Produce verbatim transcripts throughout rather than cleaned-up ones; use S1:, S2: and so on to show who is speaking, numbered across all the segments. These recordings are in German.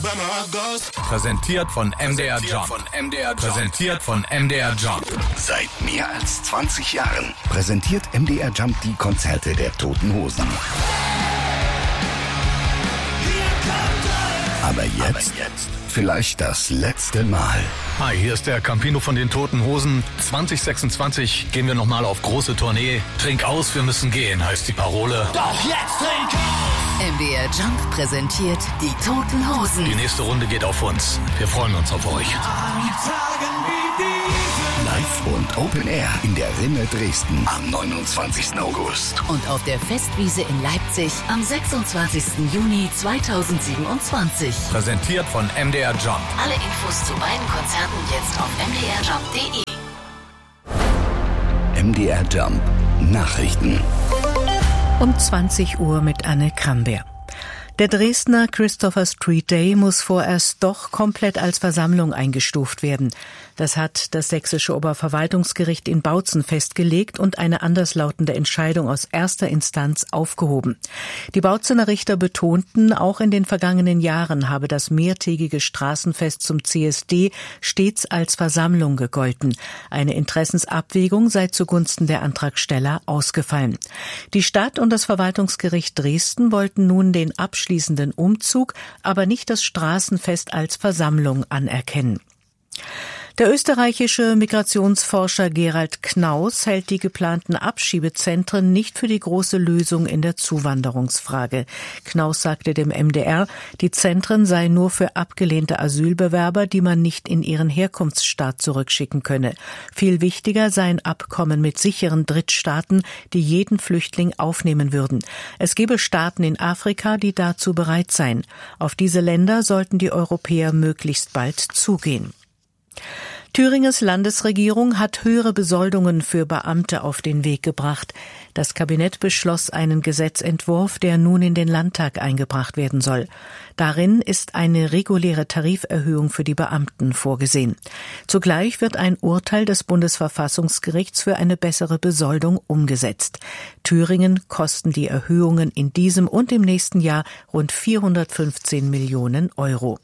S1: Präsentiert von M D R Jump. Präsentiert von M D R Jump.
S2: Seit mehr als zwanzig Jahren präsentiert M D R Jump die Konzerte der Toten Hosen. Aber jetzt, Aber jetzt vielleicht das letzte Mal.
S1: Hi, hier ist der Campino von den Toten Hosen. zwanzig sechsundzwanzig gehen wir nochmal auf große Tournee. Trink aus, wir müssen gehen, heißt die Parole.
S3: Doch jetzt trink aus!
S4: M D R Jump präsentiert die Toten Hosen.
S1: Die nächste Runde geht auf uns. Wir freuen uns auf euch.
S2: Live und Open Air in der Rinne Dresden am neunundzwanzigsten August.
S4: Und auf der Festwiese in Leipzig am sechsundzwanzigsten Juni zweitausendsiebenundzwanzig.
S1: Präsentiert von M D R Jump.
S4: Alle Infos zu beiden Konzerten jetzt auf m d r jump punkt de.
S2: M D R Jump Nachrichten.
S5: Um zwanzig Uhr mit Anne Kramberg. Der Dresdner Christopher Street Day muss vorerst doch komplett als Versammlung eingestuft werden. Das hat das sächsische Oberverwaltungsgericht in Bautzen festgelegt und eine anderslautende Entscheidung aus erster Instanz aufgehoben. Die Bautzener Richter betonten, auch in den vergangenen Jahren habe das mehrtägige Straßenfest zum C S D stets als Versammlung gegolten. Eine Interessensabwägung sei zugunsten der Antragsteller ausgefallen. Die Stadt und das Verwaltungsgericht Dresden wollten nun den abschließenden Umzug, aber nicht das Straßenfest als Versammlung anerkennen. Der österreichische Migrationsforscher Gerald Knaus hält die geplanten Abschiebezentren nicht für die große Lösung in der Zuwanderungsfrage. Knaus sagte dem M D R, die Zentren seien nur für abgelehnte Asylbewerber, die man nicht in ihren Herkunftsstaat zurückschicken könne. Viel wichtiger seien Abkommen mit sicheren Drittstaaten, die jeden Flüchtling aufnehmen würden. Es gebe Staaten in Afrika, die dazu bereit seien. Auf diese Länder sollten die Europäer möglichst bald zugehen. Thüringens Landesregierung hat höhere Besoldungen für Beamte auf den Weg gebracht. Das Kabinett beschloss einen Gesetzentwurf, der nun in den Landtag eingebracht werden soll. Darin ist eine reguläre Tariferhöhung für die Beamten vorgesehen. Zugleich wird ein Urteil des Bundesverfassungsgerichts für eine bessere Besoldung umgesetzt. Thüringen kosten die Erhöhungen in diesem und im nächsten Jahr rund vierhundertfünfzehn Millionen Euro.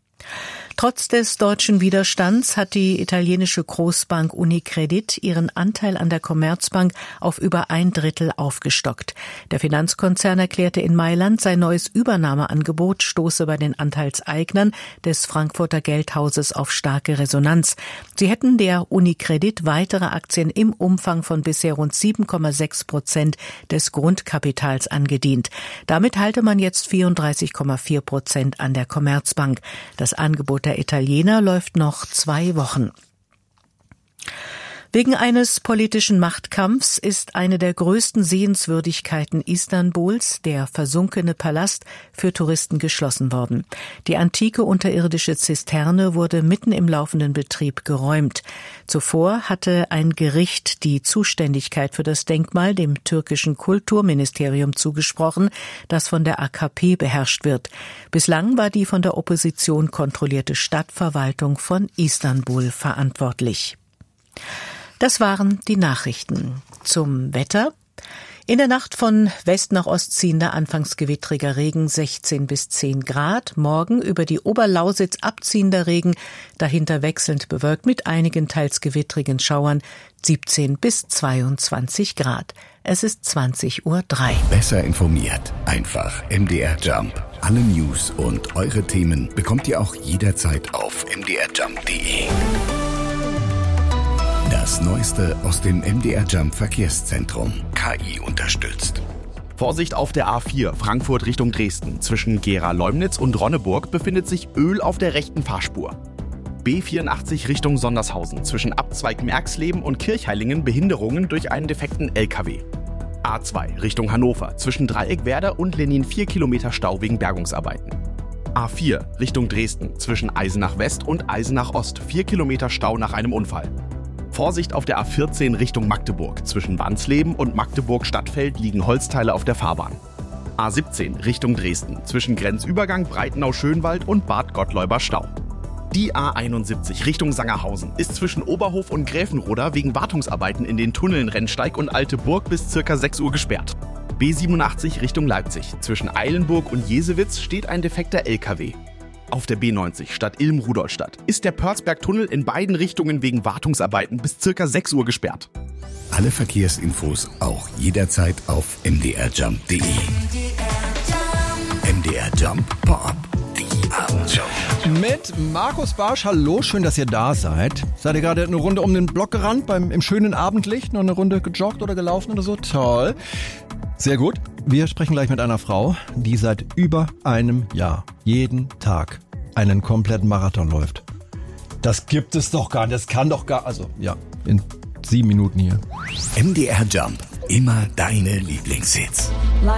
S5: Trotz des deutschen Widerstands hat die italienische Großbank Unicredit ihren Anteil an der Commerzbank auf über ein Drittel aufgestockt. Der Finanzkonzern erklärte in Mailand, sein neues Übernahmeangebot stoße bei den Anteilseignern des Frankfurter Geldhauses auf starke Resonanz. Sie hätten der Unicredit weitere Aktien im Umfang von bisher rund sieben Komma sechs Prozent des Grundkapitals angedient. Damit halte man jetzt vierunddreißig Komma vier Prozent an der Commerzbank. Das Angebot der Italiener läuft noch zwei Wochen. Wegen eines politischen Machtkampfs ist eine der größten Sehenswürdigkeiten Istanbuls, der versunkene Palast, für Touristen geschlossen worden. Die antike unterirdische Zisterne wurde mitten im laufenden Betrieb geräumt. Zuvor hatte ein Gericht die Zuständigkeit für das Denkmal dem türkischen Kulturministerium zugesprochen, das von der A K P beherrscht wird. Bislang war die von der Opposition kontrollierte Stadtverwaltung von Istanbul verantwortlich. Das waren die Nachrichten. Zum Wetter. In der Nacht von West nach Ost ziehender anfangs gewittriger Regen sechzehn bis zehn Grad. Morgen über die Oberlausitz abziehender Regen, dahinter wechselnd bewölkt mit einigen teils gewittrigen Schauern siebzehn bis zweiundzwanzig Grad. Es ist zwanzig Uhr drei.
S2: Besser informiert. Einfach M D R Jump. Alle News und eure Themen bekommt ihr auch jederzeit auf m d r jump punkt de. Das Neueste aus dem M D R Jump Verkehrszentrum. K I unterstützt.
S6: Vorsicht auf der A vier, Frankfurt Richtung Dresden. Zwischen Gera-Leumnitz und Ronneburg befindet sich Öl auf der rechten Fahrspur. B vierundachtzig Richtung Sondershausen. Zwischen Abzweig Merxleben und Kirchheilingen Behinderungen durch einen defekten L K W. A zwei Richtung Hannover. Zwischen Dreieckwerder und Lenin vier Kilometer Stau wegen Bergungsarbeiten. A vier Richtung Dresden. Zwischen Eisenach West und Eisenach Ost. vier Kilometer Stau nach einem Unfall. Vorsicht auf der A vierzehn Richtung Magdeburg. Zwischen Wansleben und Magdeburg-Stadtfeld liegen Holzteile auf der Fahrbahn. A siebzehn Richtung Dresden. Zwischen Grenzübergang Breitenau-Schönwald und Bad Gottleuber Stau. Die A einundsiebzig Richtung Sangerhausen ist zwischen Oberhof und Gräfenroda wegen Wartungsarbeiten in den Tunneln Rennsteig und Alte Burg bis ca. sechs Uhr gesperrt. B siebenundachtzig Richtung Leipzig. Zwischen Eilenburg und Jesewitz steht ein defekter L K W. Auf der B neunzig Stadt Ilm-Rudolstadt ist der Pörzberg-Tunnel in beiden Richtungen wegen Wartungsarbeiten bis circa sechs Uhr gesperrt.
S2: Alle Verkehrsinfos auch jederzeit auf m d r jump punkt d e. M D R Jump Pop, die Abendshow.
S7: Mit Markus Barsch, hallo, schön, dass ihr da seid. Seid ihr gerade eine Runde um den Block gerannt, beim, im schönen Abendlicht, noch eine Runde gejoggt oder gelaufen oder so? Toll. Sehr gut. Wir sprechen gleich mit einer Frau, die seit über einem Jahr jeden Tag einen kompletten Marathon läuft. Das gibt es doch gar nicht, das kann doch gar, also ja, in sieben Minuten hier.
S2: M D R Jump, immer deine Lieblingshits.